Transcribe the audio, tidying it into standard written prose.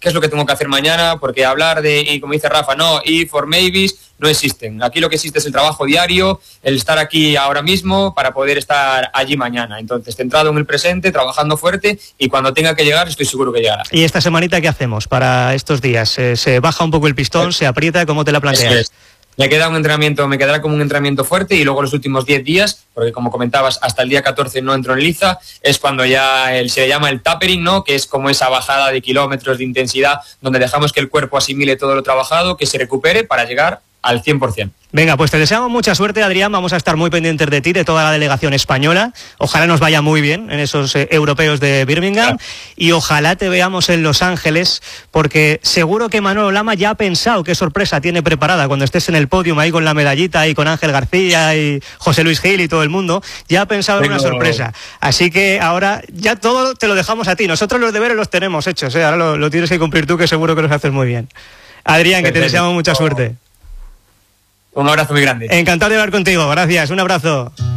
qué es lo que tengo que hacer mañana, porque hablar de, y como dice Rafa, no, if or maybes, no existen. Aquí lo que existe es el trabajo diario, el estar aquí ahora mismo para poder estar allí mañana. Entonces, centrado en el presente, trabajando fuerte, y cuando tenga que llegar, estoy seguro que llegará. ¿Y esta semanita qué hacemos para estos días? ¿Se baja un poco el pistón, se aprieta? ¿Cómo te la planteas? Me quedará como un entrenamiento fuerte, y luego los últimos 10 días, porque como comentabas, hasta el día 14 no entro en liza, es cuando ya se le llama el tapering, ¿no? Que es como esa bajada de kilómetros de intensidad, donde dejamos que el cuerpo asimile todo lo trabajado, que se recupere para llegar al 100%. Venga, pues te deseamos mucha suerte, Adrián. Vamos a estar muy pendientes de ti, de toda la delegación española. Ojalá nos vaya muy bien en esos europeos de Birmingham, y ojalá te veamos en Los Ángeles, porque seguro que Manolo Lama ya ha pensado qué sorpresa tiene preparada cuando estés en el podio ahí con la medallita y con Ángel García y José Luis Gil y todo el mundo. Ya ha pensado en una sorpresa. Así que ahora ya todo te lo dejamos a ti. Nosotros los deberes los tenemos hechos, ¿eh? Ahora lo tienes que cumplir tú, que seguro que los haces muy bien. Adrián, que te deseamos mucha suerte. Un abrazo muy grande. Encantado de hablar contigo, gracias, un abrazo.